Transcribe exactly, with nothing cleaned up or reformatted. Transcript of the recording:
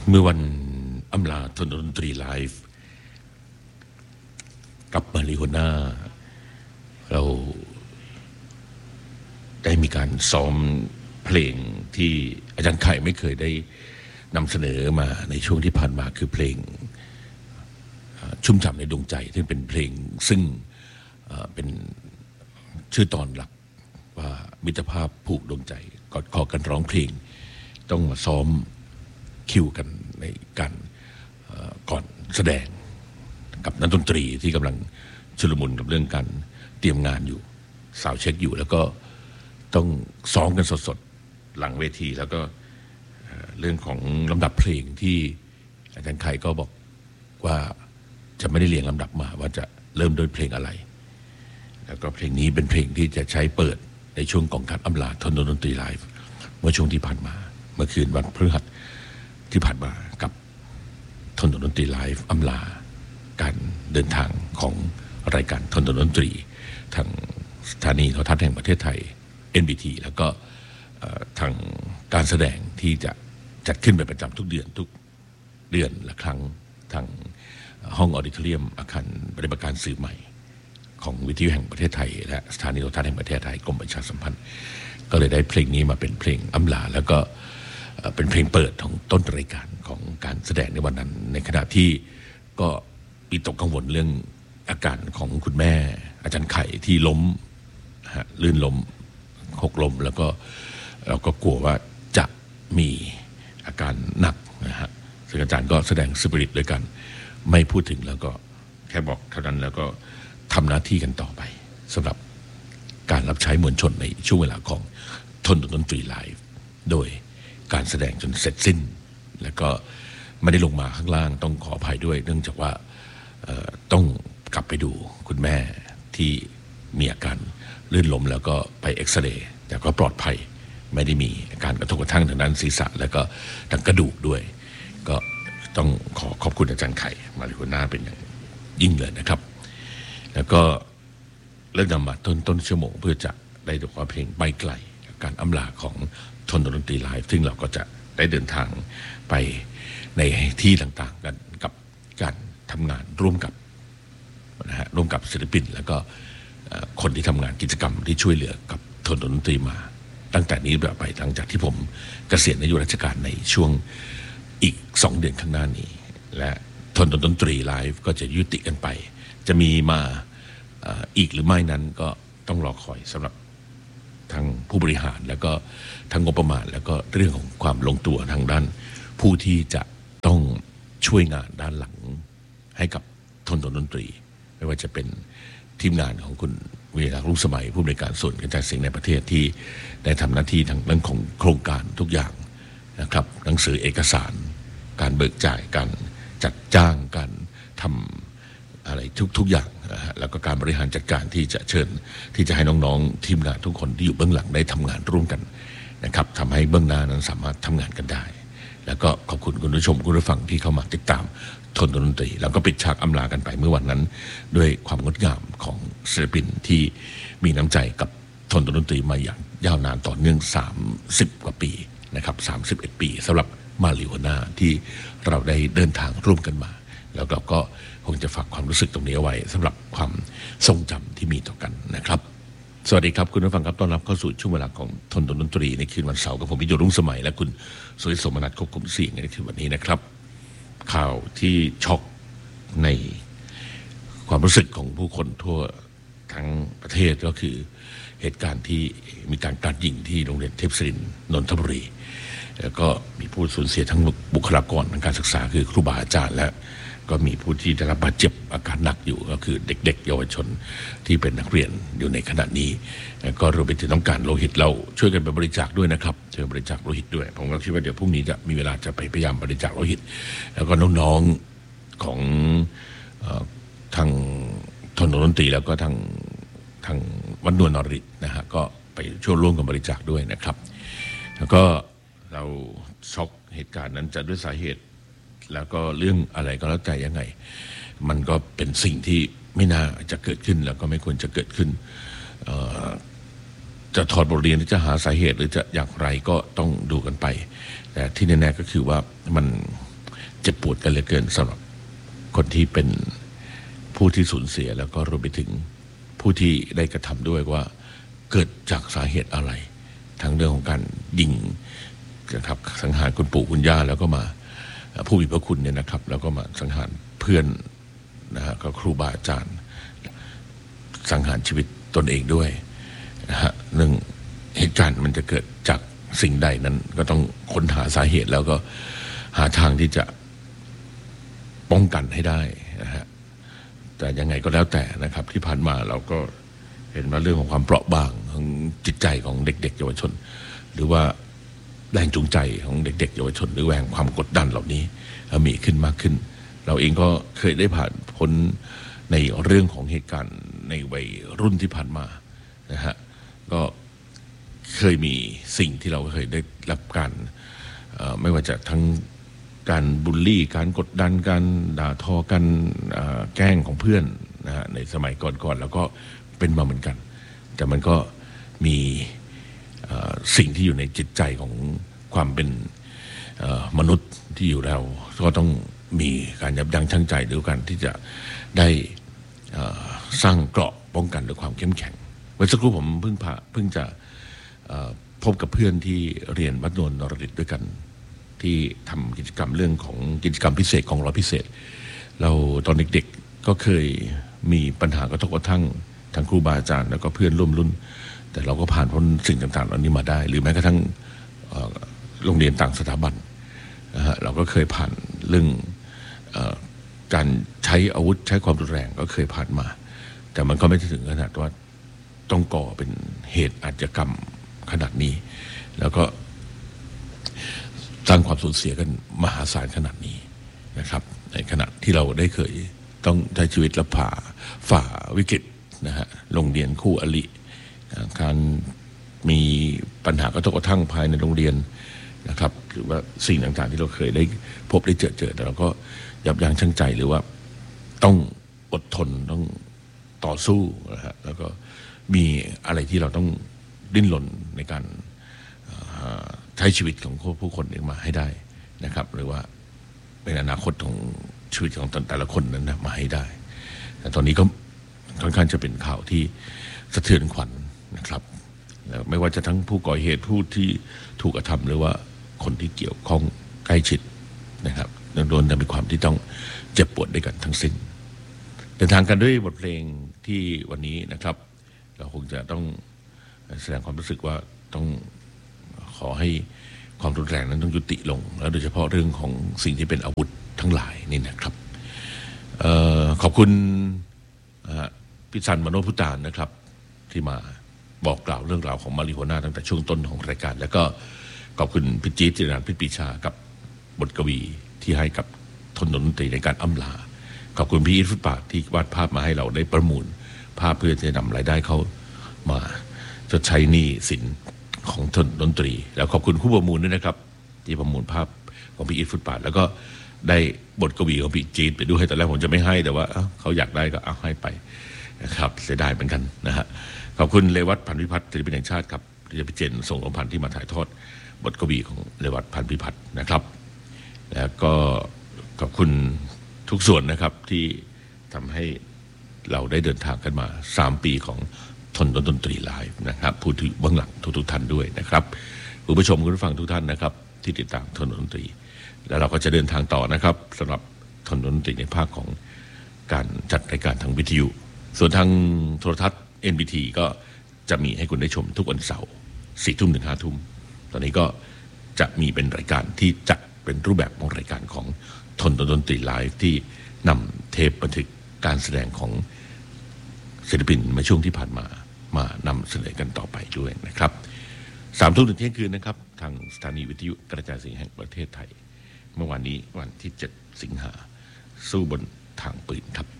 เมื่อวันอำลาทนดนตรีไลฟ์กับมาริโฮน่าเราได้มีการซ้อมเพลงที่อาจารย์ไข่ไม่เคยได้นำเสนอมาในช่วงที่ผ่านมาคือเพลงชุ่มฉ่ำในดวงใจที่เป็นเพลงซึ่งเป็นชื่อตอนหลักว่ามิตรภาพผูกดวงใจกอดคอกันร้องเพลงต้องมาซ้อมคิวกันในการก่อนแสดงกับนักดนตรีที่กำลังชุลมุนกับเรื่องการเตรียมงานอยู่สาวเช็คอยู่แล้วก็ต้องซ้อมกันสดๆหลังเวทีแล้วก็เรื่องของลำดับเพลงที่อาจารย์ไข่ก็บอกว่าจะไม่ได้เรียงลำดับมาว่าจะเริ่มด้วยเพลงอะไรแล้วก็เพลงนี้เป็นเพลงที่จะใช้เปิดในช่วงของการอำลาทนดนตรีไลฟ์เมื่อช่วงที่ผ่านมาเมื่อคืนวันพฤหัสที่ผ่านมากับทนดนตรีไลฟ์อำลาการเดินทางของรายการทนดนตรีทางสถานีโทรทัศน์แห่งประเทศไทย เอ็น บี ที แล้วก็ทางการแสดงที่จะจัดขึ้นเป็นประจำทุกเดือนทุกเดือนละครั้งทางห้องออดิทอเรียมอาคารปฏิบัติการสื่อใหม่ของวิทยุแห่งประเทศไทยและสถานีโทรทัศน์แห่งประเทศไทยกรมประชาสัมพันธ์ก็เลยได้เพลงนี้มาเป็นเพลงอำลาแล้วก็เป็นเพลงเปิดของต้นรายการของการแสดงในวันนั้นในขณะที่ก็มีตกกังวลเรื่องอาการของคุณแม่อาจารย์ไข่ที่ล้มลื่นล้มหกล้มแล้วก็เราก็กลัวว่าจะมีอาการหนักนะฮะซึ่งอาจารย์ก็แสดงสปิริตด้วยกันไม่พูดถึงแล้วก็แค่บอกเท่านั้นแล้วก็ทำหน้าที่กันต่อไปสำหรับการรับใช้มวลชนในช่วงเวลาของทนดนตรีไลฟ์โดยการแสดงจนเสร็จสิ้นแล้วก็ไม่ได้ลงมาข้างล่างต้องขออภัยด้วยเนื่องจากว่าต้องกลับไปดูคุณแม่ที่มีอาการลื่นล้มแล้วก็ไปเอ็กซเรย์แต่ก็ปลอดภัยไม่ได้มีอาการกระทบกระทั่งทางด้านศีรษะแล้วก็ทางกระดูกด้วยก็ต้องขอขอบคุณอาจารย์ไข่มาริโฮน่าเป็นอย่างยิ่งเลยนะครับแล้วก็เริ่มนำมาต้นต้นชั่วโมงเพื่อจะได้ดูว่าเพลงไปไกลการอำลาของทนดนตรีไลฟ์ซึ่งเราก็จะได้เดินทางไปในที่ต่างๆกันกับการทำงานร่วมกับนะฮะร่วมกับศิลปินแล้วก็คนที่ทำงานกิจกรรมที่ช่วยเหลือกับทนดนตรีมาตั้งแต่นี้ไปหลังจากที่ผมเกษียณอายุราชการในช่วงอีกสองเดือนข้างหน้านี้และทนดนตรีไลฟ์ก็จะยุติกันไปจะมีมาอีกหรือไม่นั้นก็ต้องรอคอยสำหรับทางผู้บริหารแล้วก็ทางงบประมาณแล้วก็เรื่องของความลงตัวทางด้านผู้ที่จะต้องช่วยงานด้านหลังให้กับทนดนตรีไม่ว่าจะเป็นทีมงานของคุณวีระรุ่งสมัยผู้บริการส่วนกระจายเสียงในประเทศที่ได้ทำหน้าที่ทางเรื่องของโครงการทุกอย่างนะครับหนังสือเอกสารการเบิกจ่ายการจัดจ้างการทำอะไรทุกทุกอย่างนะฮะแล้วก็การบริหารจัดการที่จะเชิญที่จะให้น้องๆทีมงานทุกคนที่อยู่เบื้องหลังได้ทำงานร่วมกันนะครับทำให้เบื้องหน้านั้นสามารถทำงานกันได้แล้วก็ขอบคุณคุณผู้ชมคุณผู้ฟังที่เข้ามาติดตามทนดนตรีแล้วก็ปิดฉากอำลากันไปเมื่อวันนั้นด้วยความงดงามของศิลปินที่มีน้ำใจกับทนดนตรีมาอย่างยาวนานต่อเนื่องสามสิบกว่าปีนะครับสามสิบเอ็ดปีสำหรับมาริโฮน่าที่เราได้เดินทางร่วมกันมาแล้วเราก็คงจะฝากความรู้สึกตรงนี้เอาไว้สำหรับความทรงจำที่มีต่อกันนะครับสวัสดีครับคุณผู้ฟังครับต้อนรับเข้าสู่ช่วงเวลาของทนดนตรีในคืนวันเสาร์กับผมวิโรจน์รุ่งสมัยและคุณสุริศสมนัสควบคุมเสียงในคืนวันนี้นะครับข่าวที่ช็อกในความรู้สึกของผู้คนทั่วทั้งประเทศก็คือเหตุการณ์ที่มีการกราดยิงที่โรงเรียนเทพศิรินทร์นนทบุรีแล้วก็มีผู้สูญเสียทั้งบุคลากรทางการศึกษาคือครูบาอาจารย์และก็มีผู้ที่ได้รับบาดเจ็บอาการหนักอยู่ก็คือเด็กๆเยาวชนที่เป็นนักเรียนอยู่ในขณะนี้ก็รวมไปถึงต้องการโลหิตเราช่วยกันไปบริจาคด้วยนะครับช่วยบริจาคโลหิตด้วยผมก็คิดว่าเดี๋ยวพรุ่งนี้จะมีเวลาจะไปพยายามบริจาคโลหิตแล้วก็น้องๆของทางทนดนตรีแล้วก็ทางทางวัดนวลนริตนะฮะก็ไปช่วยร่วมกันบริจาคด้วยนะครับแล้วก็เราช็อกเหตุการณ์นั้นจะด้วยสาเหตุแล้วก็เรื่องอะไรก็แล้วแต่ยังไงมันก็เป็นสิ่งที่ไม่น่าจะเกิดขึ้นแล้วก็ไม่ควรจะเกิดขึ้นจะถอดบทเรียนหรือจะหาสาเหตุหรือจะอย่างไรก็ต้องดูกันไปแต่ที่แน่ๆก็คือว่ามันจ็บปวดกันเหลือเกินสำหรับคนที่เป็นผู้ที่สูญเสียแล้วก็รวมไปถึงผู้ที่ได้กระทำด้วยว่าเกิดจากสาเหตุอะไรทั้งเรื่องของการยิงนะครับสังหารคุณปู่คุณย่าแล้วก็มาผู้มีพระคุณเนี่ยนะครับแล้วก็มาสังหารเพื่อนนะฮะก็ครูบาอาจารย์สังหารชีวิตตนเองด้วยนะฮะเรื่องเหตุการณ์มันจะเกิดจากสิ่งใดนั้นก็ต้องค้นหาสาเหตุแล้วก็หาทางที่จะป้องกันให้ได้นะฮะแต่ยังไงก็แล้วแต่นะครับที่ผ่านมาเราก็เห็นว่าเรื่องของความเปราะบางของจิตใจของเด็กๆเยาวชนหรือว่าแรงจูงใจของเด็กๆเยาวชนหรือแรงความกดดันเหล่านี้มีขึ้นมากขึ้นเราเองก็เคยได้ผ่านพ้นในเรื่องของเหตุการณ์ในวัยรุ่นที่ผ่านมานะฮะก็เคยมีสิ่งที่เราเคยได้รับการไม่ว่าจะทั้งการบูลลี่การกดดันการด่าทอกันแกล้งของเพื่อนนะฮะในสมัยก่อนๆแล้วก็เป็นมาเหมือนกันแต่มันก็มีสิ่งที่อยู่ในจิตใจของความเป็นมนุษย์ที่อยู่แล้วก็ต้องมีการยับยั้งชั่งใจด้วยกันที่จะได้สร้างเกราะป้องกันด้วยความเข้มแข็งเมื่อสักครู่ผมเพิ่งผ่าเพิ่งจะพบกับเพื่อนที่เรียนวัดโนนนรดิตด้วยกันที่ทำกิจกรรมเรื่องของกิจกรรมพิเศษของเราพิเศษเราตอนเด็กๆก็เคยมีปัญหากระทบกระทั่งทั้งครูบาอาจารย์แล้วก็เพื่อนร่วมรุ่นแต่เราก็ผ่านพ้นสิ่งต่างๆเหล่านี้มาได้หรือแม้กระทั่งโรงเรียนต่างสถาบันนะฮะเราก็เคยผ่านเรื่องการใช้อาวุธใช้ความรุนแรงก็เคยผ่านมาแต่มันก็ไม่ถึงขนาดว่าต้องก่อเป็นเหตุอาชญากรรมขนาดนี้แล้วก็สร้างความสูญเสียกันมหาศาลขนาดนี้นะครับในขณะที่เราได้เคยต้องใช้ชีวิตและผ่าฝ่าวิกฤตนะฮะโรงเรียนคู่อริการมีปัญหากระทบกระทั่งภายในโรงเรียนนะครับหรือว่าสิ่งต่างๆที่เราเคยได้พบได้เจอเจอแต่เราก็ยับยั้งชั่งใจหรือว่าต้องอดทนต้องต่อสู้นะฮะแล้วก็มีอะไรที่เราต้องดิ้นรนในการใช้ชีวิตของผู้คนเองมาให้ได้นะครับหรือว่าเป็นอนาคตของชีวิตของแต่ละคนนั้นนะมาให้ได้แต่ตอนนี้ก็ค่อนข้างจะเป็นข่าวที่สะเทือนขวัญนะครับไม่ว่าจะทั้งผู้ก่อเหตุผู้ที่ถูกกระทำหรือว่าคนที่เกี่ยวข้องใกล้ชิดนะครับโดนแต่มีความที่ต้องเจ็บปวดด้วยกันทั้งสิ้นเดินทางกันด้วยบทเพลงที่วันนี้นะครับเราคงจะต้องแสดงความรู้สึกว่าต้องขอให้ความรุนแรงนั้นต้องยุติลงแล้วโดยเฉพาะเรื่องของสิ่งที่เป็นอาวุธทั้งหลายนี่นะครับออขอบคุณพี่สันมโนพุตานนะครับที่มาบอกกล่าวเรื่องราวของมาริโฮน่าตั้งแต่ช่วงต้นของรายการแล้วก็ขอบคุณพี่จี๊ดจิรนันท์พิปีชากับบทกวีที่ให้กับทนดนตรีในการอำลาขอบคุณพี่อีทฟุตบาทที่วาดภาพมาให้เราได้ประมูลภาพเพื่อจะนำรายได้เขามาชดใช้หนี้สินของทนดนตรีแล้วขอบคุณผู้ประมูลด้วยนะครับที่ประมูลภาพของพี่อีทฟุตบาทแล้วก็ได้บทกวีของพี่จี๊ดไปด้วยแต่แรกผมจะไม่ให้แต่ว่าเขาอยากได้ก็เอาให้ไปนะครับเสียดายเหมือนกันนะฮะขอบคุณเลวัตพันธุ์พิพัฒน์ศิลปินแห่งชาติครับที่จะพิเจนส่งลมพันธ์ที่มาถ่ายทอดบทกวีของเลวัตพันธุ์พิพัฒน์นะครับแล้วก็ขอบคุณทุกส่วนนะครับที่ทำให้เราได้เดินทางกันมาสามปีของทนดนตรีไลฟ์นะครับผู้ถือเบื้องหลังทุกๆท่านด้วยนะครับผู้ผู้ชมคุณผู้ฟังทุกท่านนะครับที่ติดตามทนดนตรีแล้วเราก็จะเดินทางต่อนะครับสำหรับทนดนตรีในภาคของการจัดรายการทางวิทยุส่วนทางโทรทัศน์ เอ็น บี ที ก็จะมีให้คุณได้ชมทุกวันเสาร์สี่ทุ่มถึงห้าทุ่มตอนนี้ก็จะมีเป็นรายการที่จะเป็นรูปแบบของรายการของทนดนตรีไลฟ์ที่นำเทปบันทึกการแสดงของศิลปินในช่วงที่ผ่านมามานำเสนอกันต่อไปด้วยนะครับสามทุ่มถึงเที่ยงคืนนะครับทางสถานีวิทยุกระจายเสียงแห่งประเทศไทยเมื่อวานนี้วันที่เจ็ดสิงหาสู้บนทางปืนครับ